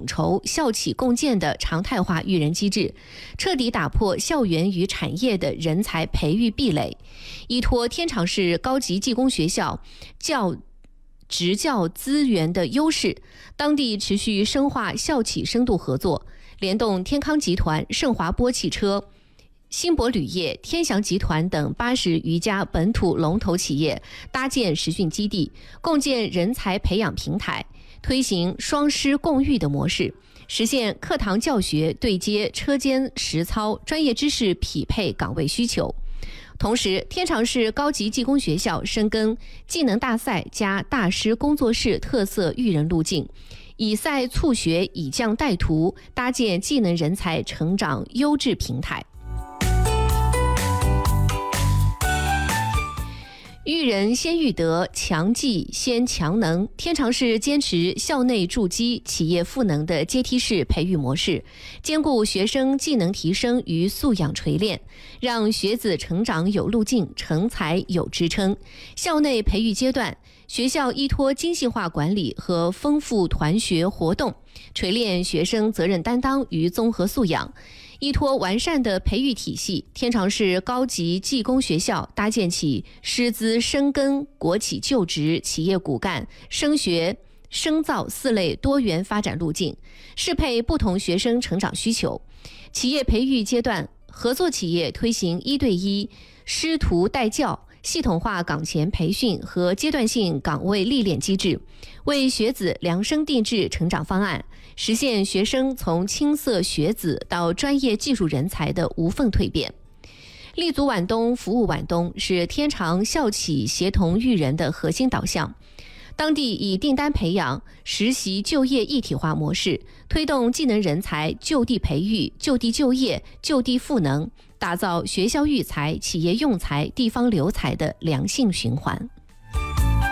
筹、校企共建的常态化育人机制，彻底打破校园与产业的人才培育壁垒。依托天长市高级技工学校职教资源的优势，当地持续深化校企深度合作，联动天康集团、盛华波汽车、新博铝业、天祥集团等80余家本土龙头企业，搭建实训基地，共建人才培养平台，推行双师共育的模式，实现课堂教学对接车间实操，专业知识匹配岗位需求。同时，天长市高级技工学校深耕技能大赛加大师工作室特色育人路径，以赛促学，以匠带徒，搭建技能人才成长优质平台。育人先育德，强技先强能。天长市坚持校内筑基、企业赋能的阶梯式培育模式，兼顾学生技能提升与素养锤炼，让学子成长有路径，成才有支撑。校内培育阶段，学校依托精细化管理和丰富团学活动，锤炼学生责任担当与综合素养。依托完善的培育体系，天长市高级技工学校搭建起师资深耕、国企就职、企业骨干、升学深造4类多元发展路径，适配不同学生成长需求。企业培育阶段，合作企业推行1对1师徒带教、系统化岗前培训和阶段性岗位历练机制，为学子量身定制成长方案，实现学生从青涩学子到专业技术人才的无缝蜕变。立足皖东，服务皖东是天长校企协同育人的核心导向。当地以订单培养、实习就业一体化模式，推动技能人才就地培育、就地就业、就地赋能，打造学校育才、企业用才、地方留才的良性循环。